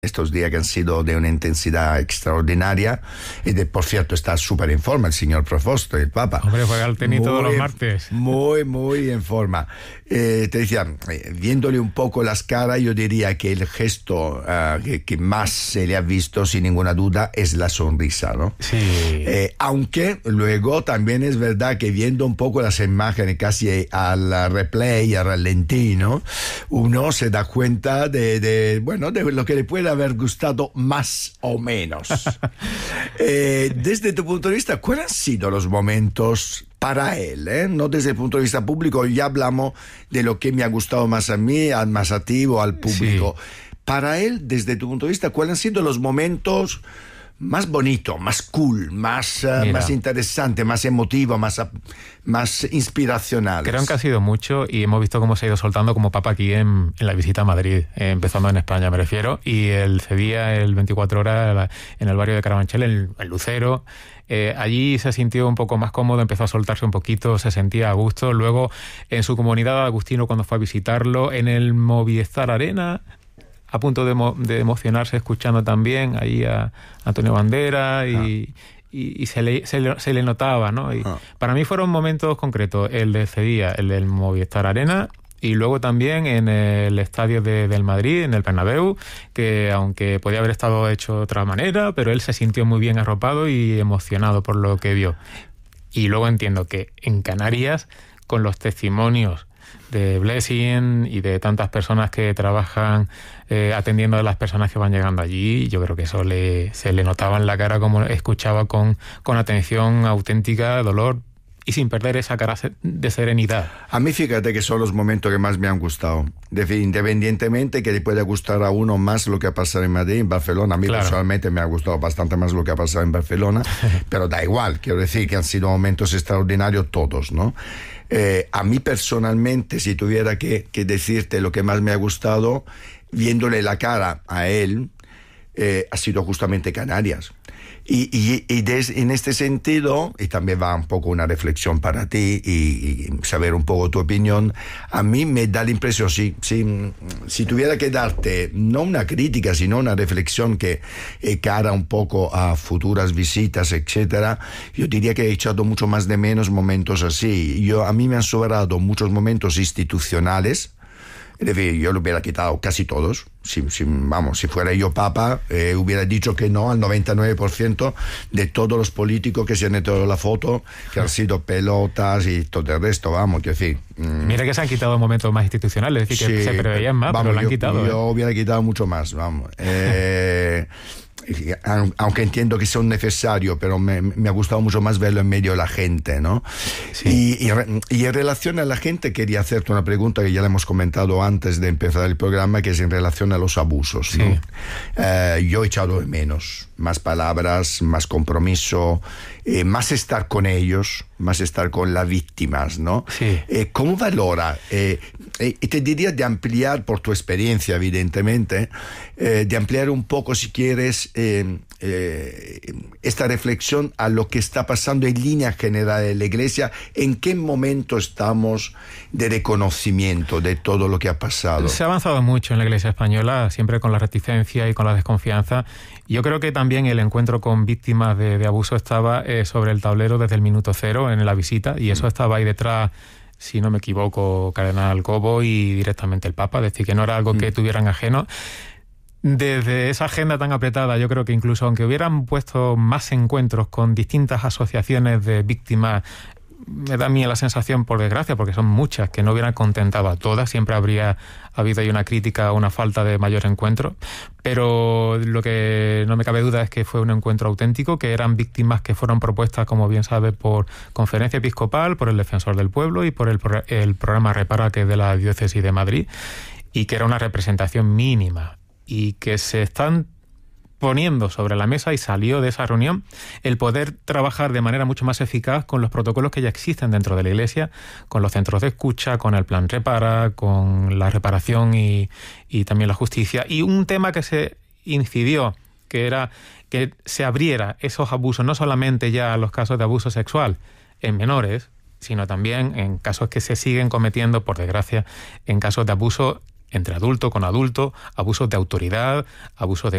estos días que han sido de una intensidad extraordinaria por cierto está súper en forma el señor Profosto, el Papa. Hombre, juega al tenis todos los martes. Muy en forma. Te decía, viéndole un poco las caras, yo diría que el gesto que más se le ha visto, sin ninguna duda, es la sonrisa, ¿no? Sí. Aunque luego también es verdad que viendo un poco las imágenes casi al replay, al ralentí, ¿no? Uno se da cuenta de lo que le puede haber gustado más o menos. Desde tu punto de vista, ¿cuáles han sido los momentos para él? No desde el punto de vista público, ya hablamos de lo que me ha gustado más a mí, más a ti o al público. Sí. Para él, desde tu punto de vista, ¿cuáles han sido los momentos más bonitos, más cool, más interesantes, más emotivos, más inspiracionales? Creo que ha sido mucho y hemos visto cómo se ha ido soltando como Papa aquí en la visita a Madrid, empezando en España me refiero, y él cedía el 24 horas en el barrio de Carabanchel, en Lucero. Allí se sintió un poco más cómodo, empezó a soltarse un poquito, se sentía a gusto. Luego en su comunidad, Agustino, cuando fue a visitarlo, en el Movistar Arena, a punto de emocionarse, escuchando también ahí a Antonio Bandera y se le notaba, ¿no? Y para mí fueron momentos concretos, el de Cedía, el del Movistar Arena, y luego también en el estadio del Madrid, en el Bernabéu, que aunque podía haber estado hecho de otra manera, pero él se sintió muy bien arropado y emocionado por lo que vio. Y luego entiendo que en Canarias, con los testimonios de Blessing y de tantas personas que trabajan atendiendo a las personas que van llegando allí, yo creo que eso se le notaba en la cara, como escuchaba con atención auténtica, dolor, y sin perder esa cara de serenidad. A mí fíjate que son los momentos que más me han gustado. Independientemente que le pueda gustar a uno más lo que ha pasado en Madrid, en Barcelona. A mí personalmente me ha gustado bastante más lo que ha pasado en Barcelona, pero da igual, quiero decir que han sido momentos extraordinarios todos, ¿no? A mí personalmente, si tuviera que decirte lo que más me ha gustado, viéndole la cara a él, ha sido justamente Canarias. Y en este sentido, y también va un poco una reflexión para ti y saber un poco tu opinión, a mí me da la impresión, si tuviera que darte no una crítica, sino una reflexión que cara un poco a futuras visitas, etcétera, yo diría que he echado mucho más de menos momentos así. A mí me han sobrado muchos momentos institucionales. Es decir, yo lo hubiera quitado casi todos. Si fuera yo Papa, hubiera dicho que no al 99% de todos los políticos que se han hecho la foto, que han sido pelotas y todo el resto, quiero decir. Mira que se han quitado momentos más institucionales, es decir, que se preveían más, pero lo han quitado. Yo hubiera quitado mucho más, aunque entiendo que son necesarios, pero me ha gustado mucho más verlo en medio de la gente, ¿no? Sí. Y en relación a la gente quería hacerte una pregunta que ya le hemos comentado antes de empezar el programa, que es en relación a los abusos, ¿no? Sí. Yo he echado de menos más palabras, más compromiso, más estar con ellos, más estar con las víctimas, ¿no? Sí. ¿Cómo valora? Y te diría de ampliar, por tu experiencia, evidentemente, de ampliar un poco, si quieres, esta reflexión a lo que está pasando en línea general en la Iglesia. ¿En qué momento estamos de reconocimiento de todo lo que ha pasado? Se ha avanzado mucho en la Iglesia española, siempre con la reticencia y con la desconfianza. Yo creo que también el encuentro con víctimas de abuso estaba sobre el tablero desde el minuto cero en la visita, y eso estaba ahí detrás, si no me equivoco, Cardenal Cobo y directamente el Papa, es decir, que no era algo que tuvieran ajeno. Desde esa agenda tan apretada, yo creo que incluso aunque hubieran puesto más encuentros con distintas asociaciones de víctimas, me da a mí la sensación, por desgracia, porque son muchas, que no hubieran contentado a todas, siempre habría habido ahí una crítica, una falta de mayor encuentro, pero lo que no me cabe duda es que fue un encuentro auténtico, que eran víctimas que fueron propuestas, como bien sabe, por Conferencia Episcopal, por el Defensor del Pueblo y por el programa Repara, que es de la Diócesis de Madrid, y que era una representación mínima, y que se están poniendo sobre la mesa, y salió de esa reunión el poder trabajar de manera mucho más eficaz con los protocolos que ya existen dentro de la Iglesia, con los centros de escucha, con el plan Repara, con la reparación y también la justicia. Y un tema que se incidió, que era que se abriera esos abusos, no solamente ya los casos de abuso sexual en menores, sino también en casos que se siguen cometiendo, por desgracia, en casos de abuso entre adulto con adulto, abusos de autoridad, abusos de